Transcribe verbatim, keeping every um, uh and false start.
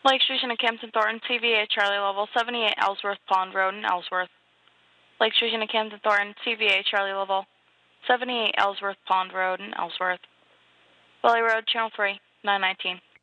Lake Station and Campton Thornton, T V A Charlie Level, seventy-eight Ellsworth Pond Road in Ellsworth. Lake Station and Campton Thornton, T V A Charlie Level, seventy-eight Ellsworth Pond Road in Ellsworth. Valley Road, Channel three, nine nineteen.